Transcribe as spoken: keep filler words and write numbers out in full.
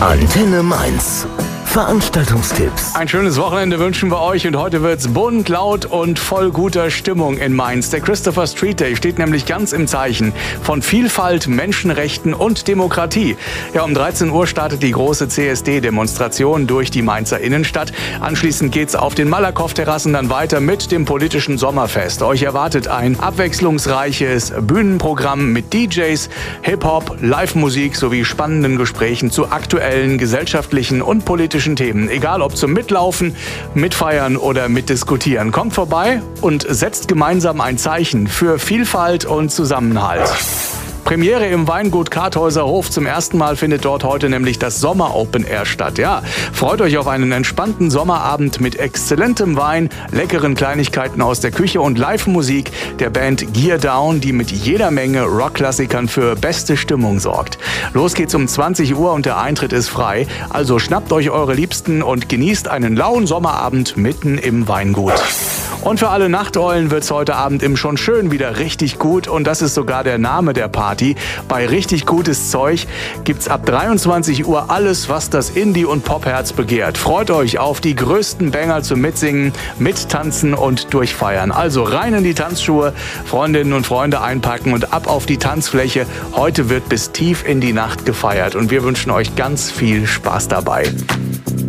Antenne Mainz. Veranstaltungstipps. Ein schönes Wochenende wünschen wir euch und heute wird's bunt, laut und voll guter Stimmung in Mainz. Der Christopher Street Day steht nämlich ganz im Zeichen von Vielfalt, Menschenrechten und Demokratie. Ja, um dreizehn Uhr startet die große C S D-Demonstration durch die Mainzer Innenstadt. Anschließend geht's auf den Malakoff-Terrassen dann weiter mit dem politischen Sommerfest. Euch erwartet ein abwechslungsreiches Bühnenprogramm mit D Js, Hip-Hop, Live-Musik sowie spannenden Gesprächen zu aktuellen gesellschaftlichen und politischen Themen. Egal ob zum Mitlaufen, Mitfeiern oder Mitdiskutieren. Kommt vorbei und setzt gemeinsam ein Zeichen für Vielfalt und Zusammenhalt. Premiere im Weingut Karthäuser Hof. Zum ersten Mal findet dort heute nämlich das Sommer Open Air statt. Ja, freut euch auf einen entspannten Sommerabend mit exzellentem Wein, leckeren Kleinigkeiten aus der Küche und Live-Musik der Band Gear Down, die mit jeder Menge Rockklassikern für beste Stimmung sorgt. Los geht's um zwanzig Uhr und der Eintritt ist frei. Also schnappt euch eure Liebsten und genießt einen lauen Sommerabend mitten im Weingut. Und für alle Nachteulen wird's heute Abend im Schon schön wieder richtig gut und das ist sogar der Name der Party. Bei richtig gutes Zeug gibt's ab dreiundzwanzig Uhr alles, was das Indie- und Popherz begehrt. Freut euch auf die größten Banger zum Mitsingen, Mittanzen und Durchfeiern. Also rein in die Tanzschuhe, Freundinnen und Freunde einpacken und ab auf die Tanzfläche. Heute wird bis tief in die Nacht gefeiert und wir wünschen euch ganz viel Spaß dabei.